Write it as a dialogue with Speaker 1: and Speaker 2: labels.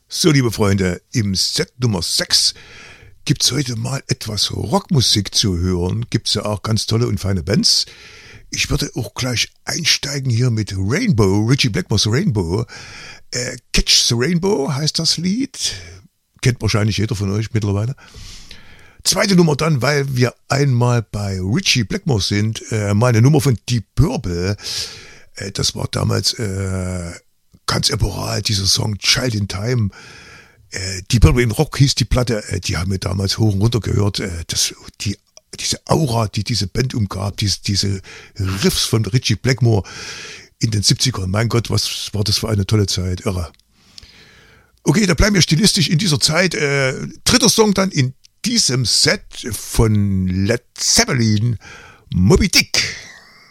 Speaker 1: So, liebe Freunde, im Set Nummer 6 gibt's heute mal etwas Rockmusik zu hören. Gibt's ja auch ganz tolle und feine Bands. Ich würde auch gleich einsteigen hier mit Rainbow, Ritchie Blackmore's Rainbow. Catch the Rainbow heißt das Lied. Kennt wahrscheinlich jeder von euch mittlerweile. Zweite Nummer dann, weil wir einmal bei Ritchie Blackmore sind, mal eine Nummer von Deep Purple. Das war damals ganz eporal, dieser Song Child in Time. Deep Purple in Rock hieß die Platte, die haben wir damals hoch und runter gehört. Diese Aura, die diese Band umgab, diese Riffs von Ritchie Blackmore in den 70ern. Mein Gott, was war das für eine tolle Zeit, irre. Okay, da bleiben wir stilistisch in dieser Zeit. Dritter Song dann in diesem Set von Led Zeppelin, Moby Dick.